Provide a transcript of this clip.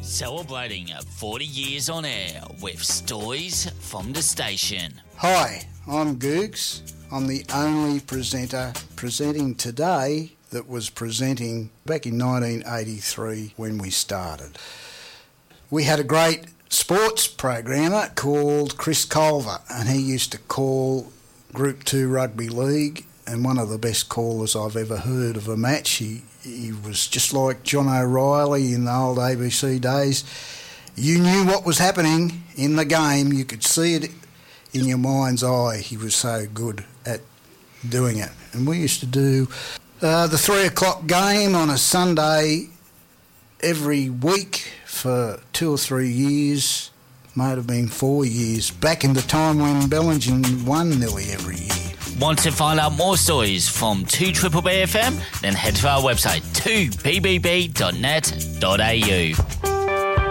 Celebrating 40 years on air with stories from the station. Hi, I'm Googs. I'm the only presenter presenting today that was presenting back in 1983 when we started. We had a great sports programmer called Chris Culver, and he used to call Group 2 Rugby League, and one of the best callers I've ever heard of a match. He was just like John O'Reilly in the old ABC days. You knew what was happening in the game. You could see it in your mind's eye. He was so good at doing it. And we used to do the 3 o'clock game on a Sunday every week for 2 or 3 years. Might have been 4 years. Back in the time when Bellingen won nearly every year. Want to find out more stories from 2BBB FM? Then head to our website 2bbb.net.au.